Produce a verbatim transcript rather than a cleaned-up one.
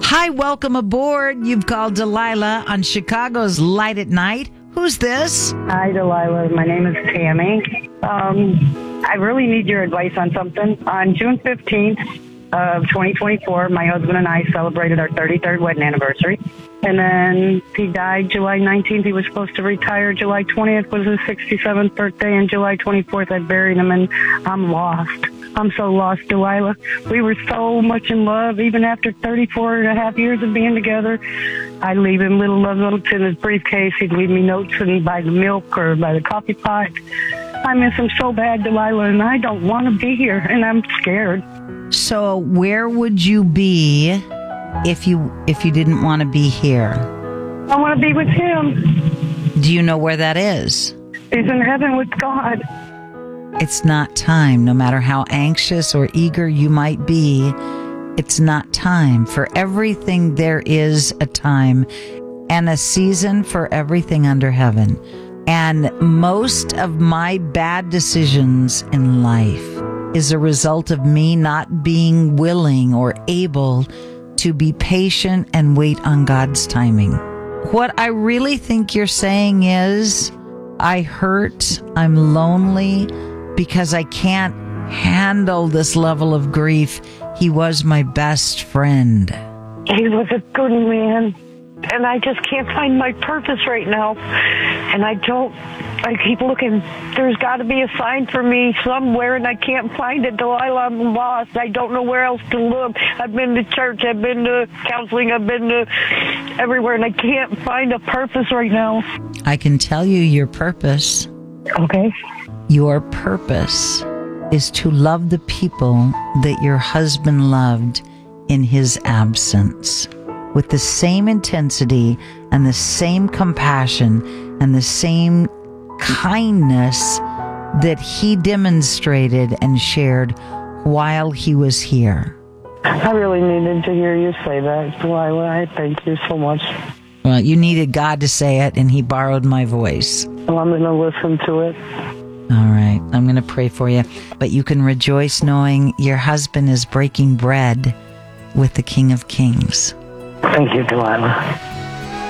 Hi, welcome aboard. You've called Delilah on Chicago's Light at Night. Who's this? Hi, Delilah. My name is Tammy. Um, I really need your advice on something. On June fifteenth of twenty twenty-four, my husband and I celebrated our thirty-third wedding anniversary. And then he died July nineteenth. He was supposed to retire. July twentieth was his sixty-seventh birthday, and July twenty-fourth I buried him, and I'm lost. I'm so lost, Delilah. We were so much in love, even after thirty-four and a half years of being together. I'd leave him little love notes in his briefcase. He'd leave me notes in, by the milk or by the coffee pot. I miss him so bad, Delilah, and I don't want to be here, and I'm scared. So where would you be if you if you didn't want to be here? I want to be with him. Do you know where that is? He's in heaven with God. It's not time, no matter how anxious or eager you might be. It's not time. For everything, there is a time and a season for everything under heaven. And most of my bad decisions in life is a result of me not being willing or able to be patient and wait on God's timing. What I really think you're saying is, I hurt, I'm lonely, because I can't handle this level of grief. He was my best friend. He was a good man, and I just can't find my purpose right now. And I don't, I keep looking. There's got to be a sign for me somewhere, and I can't find it. Delilah, I'm lost. I don't know where else to look. I've been to church, I've been to counseling, I've been to everywhere, and I can't find a purpose right now. I can tell you your purpose. Okay. Your purpose is to love the people that your husband loved in his absence with the same intensity and the same compassion and the same kindness that he demonstrated and shared while he was here. I really needed to hear you say that, Delilah. I thank you so much. Well, you needed God to say it, and he borrowed my voice. Well, I'm going to listen to it. All right. I'm going to pray for you. But you can rejoice knowing your husband is breaking bread with the King of Kings. Thank you, Delilah.